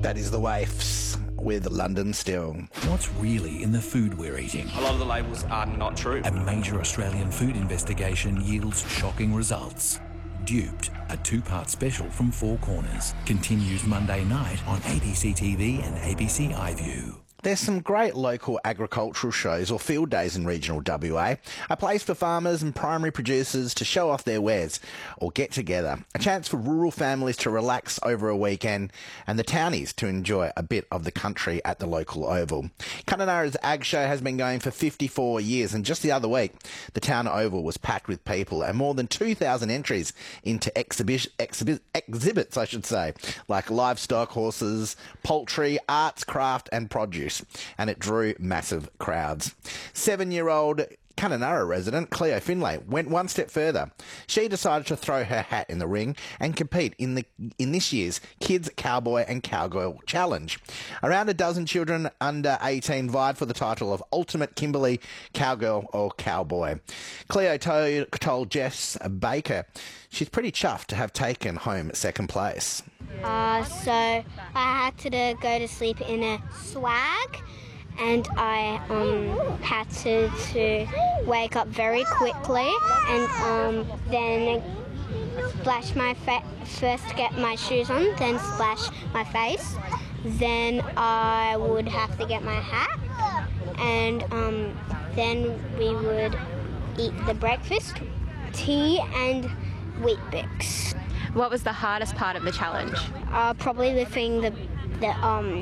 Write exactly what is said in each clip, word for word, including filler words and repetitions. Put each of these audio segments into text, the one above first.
That is the Waifs with London Still. What's really in the food we're eating? A lot of the labels are not true. A major Australian food investigation yields shocking results. Duped, a two-part special from Four Corners, continues Monday night on A B C T V and A B C iView. There's some great local agricultural shows or field days in regional W A, a place for farmers and primary producers to show off their wares or get together, a chance for rural families to relax over a weekend and the townies to enjoy a bit of the country at the local oval. Kununurra's Ag Show has been going for fifty-four years, and just the other week the town oval was packed with people and more than two thousand entries into exhibi- exhibi- exhibits, I should say, like livestock, horses, poultry, arts, craft and produce. And it drew massive crowds. Seven-year-old Kununurra resident Cleo Finlay went one step further. She decided to throw her hat in the ring and compete in the in this year's Kids Cowboy and Cowgirl Challenge. Around a dozen children under eighteen vied for the title of Ultimate Kimberley Cowgirl or Cowboy. Cleo told, told Jess Baker she's pretty chuffed to have taken home second place. Uh, so I had to go to sleep in a swag, and I um, had to, to wake up very quickly and um, then splash my face, first get my shoes on, then splash my face. Then I would have to get my hat, and um, then we would eat the breakfast, tea and Wheat Bix. What was the hardest part of the challenge? Uh, probably lifting the the um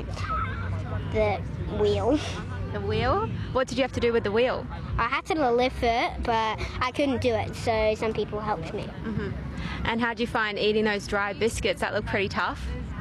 the wheel. The wheel? What did you have to do with the wheel? I had to lift it, but I couldn't do it, so some people helped me. Mm-hmm. And how did you find eating those dry biscuits? That looked pretty tough.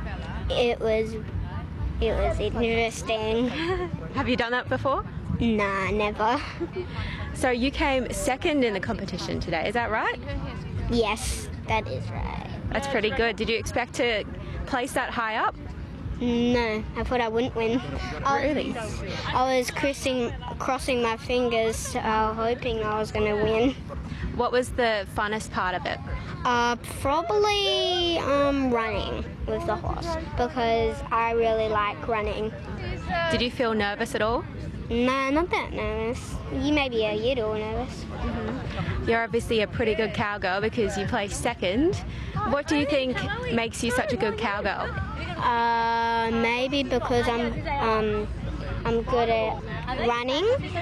It was it was interesting. Have you done that before? Nah, never. So you came second in the competition today, is that right? Yes, that is right. That's pretty good. Did you expect to place that high up? No, I thought I wouldn't win. Really? I was, I was crossing, crossing my fingers, uh, hoping I was going to win. What was the funnest part of it? Uh, probably um, running with the horse, because I really like running. Did you feel nervous at all? No, not that nervous. You may be a little nervous. Mm-hmm. You're obviously a pretty good cowgirl because you placed second. What do you think makes you such a good cowgirl? Uh, maybe because I'm um, I'm good at running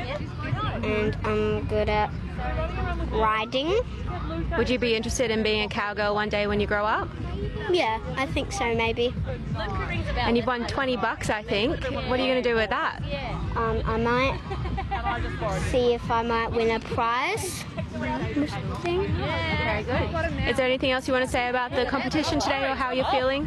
and I'm good at riding. Would you be interested in being a cowgirl one day when you grow up? Yeah, I think so, maybe. And you've won twenty bucks, I think. What are you going to do with that? Um, I might see if I might win a prize. Thing. Very good. Is there anything else you want to say about the competition today or how you're feeling?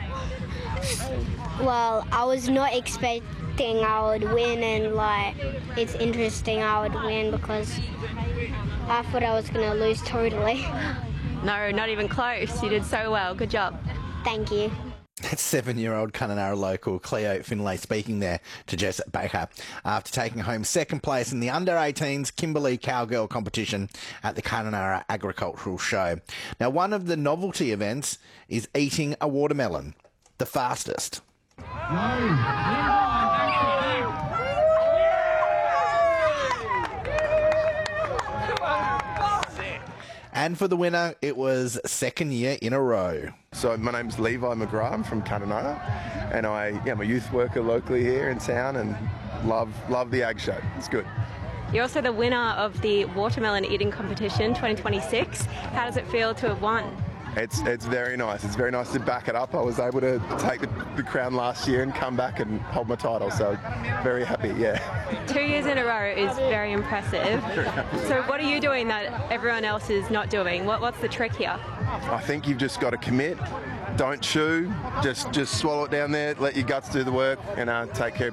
Well, I was not expecting I would win, and like it's interesting I would win because I thought I was going to lose totally. No, not even close. You did so well. Good job. Thank you. That's seven-year-old Kununurra local Cleo Finlay speaking there to Jess Baker after taking home second place in the under eighteens Kimberley Cowgirl competition at the Kununurra Agricultural Show. Now, one of the novelty events is eating a watermelon, the fastest. And for the winner, it was second year in a row. So my name's Levi McGrath. I'm from Kununurra, and I am a youth worker locally here in town and love love the Ag Show. It's good. You're also the winner of the Watermelon Eating Competition twenty twenty-six. How does it feel to have won? It's it's very nice. It's very nice to back it up. I was able to take the, the crown last year and come back and hold my title, so very happy, yeah. Two years in a row is very impressive. So what are you doing that everyone else is not doing? What, what's the trick here? I think you've just got to commit. Don't chew. Just just swallow it down there. Let your guts do the work and uh, take care of